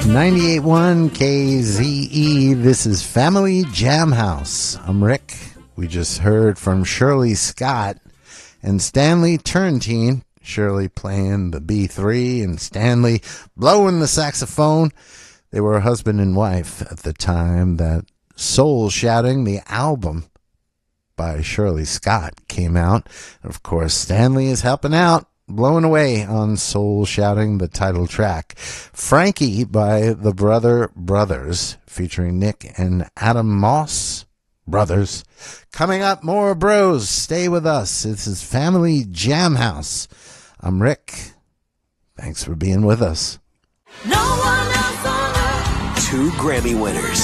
98.1 KZE. This is Family Jam House. I'm Rick. We just heard from Shirley Scott and Stanley Turrentine. Shirley playing the B3 and Stanley blowing the saxophone. They were husband and wife at the time that Soul Shouting, the album by Shirley Scott, came out. Of course, Stanley is helping out, blowing away on Soul Shouting, the title track. Frankie by the Brother Brothers, featuring Nick and Adam Moss Brothers. Coming up, more bros. Stay with us. This is Family Jam House. I'm Rick. Thanks for being with us. No one else on earth. 2 Grammy winners.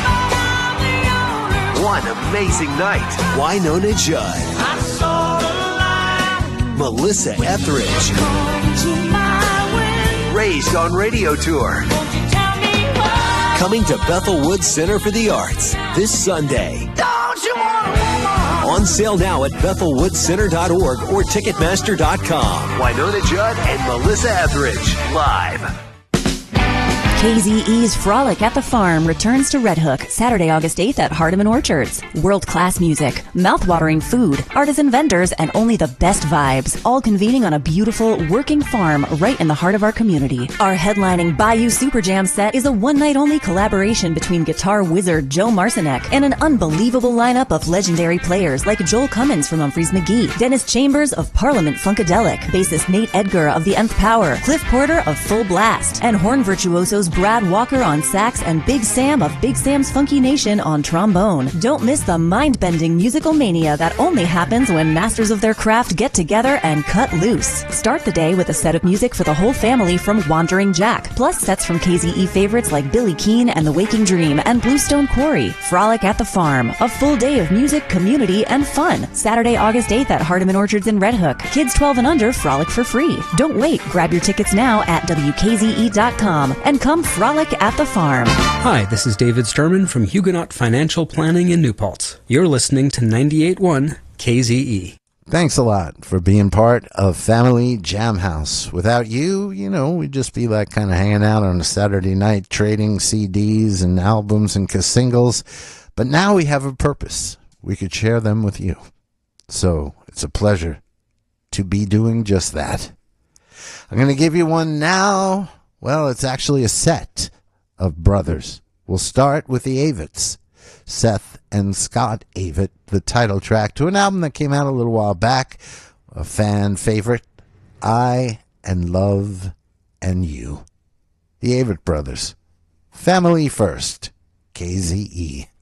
One amazing night. Wynonna Judd. I saw the light. Melissa Etheridge. Come to my window. Raised on Radio Tour. Won't you tell me why? Coming to Bethel Woods Center for the Arts this Sunday. Don't you want a woman? On sale now at BethelWoodsCenter.org or Ticketmaster.com. Wynonna Judd and Melissa Etheridge live. KZE's Frolic at the Farm returns to Red Hook Saturday, August 8th at Hardeman Orchards. World-class music, mouth-watering food, artisan vendors, and only the best vibes, all convening on a beautiful, working farm right in the heart of our community. Our headlining Bayou Super Jam set is a one-night-only collaboration between guitar wizard Joe Marcinek and an unbelievable lineup of legendary players like Joel Cummins from Humphreys McGee, Dennis Chambers of Parliament Funkadelic, bassist Nate Edgar of The Nth Power, Cliff Porter of Full Blast, and horn virtuosos Brad Walker on sax and Big Sam of Big Sam's Funky Nation on trombone. Don't miss the mind-bending musical mania that only happens when masters of their craft get together and cut loose. Start the day with a set of music for the whole family from Wandering Jack, plus sets from KZE favorites like Billy Keane and The Waking Dream and Bluestone Quarry. Frolic at the Farm, a full day of music, community, and fun. Saturday, August 8th at Hardeman Orchards in Red Hook. Kids 12 and under frolic for free. Don't wait. Grab your tickets now at WKZE.com and come frolic at the farm. Hi, this is David Sturman from Huguenot Financial Planning in New Paltz. You're listening to 98.1 KZE. Thanks a lot for being part of Family Jam House. Without you, we'd just be like kind of hanging out on a Saturday night, trading CDs and albums and singles. But now we have a purpose. We could share them with you. So it's a pleasure to be doing just that. I'm going to give you one now. Well, it's actually a set of brothers. We'll start with the Avitts, Seth and Scott Avitt, the title track to an album that came out a little while back, a fan favorite, I and Love and You. The Avitt Brothers. Family First, KZE.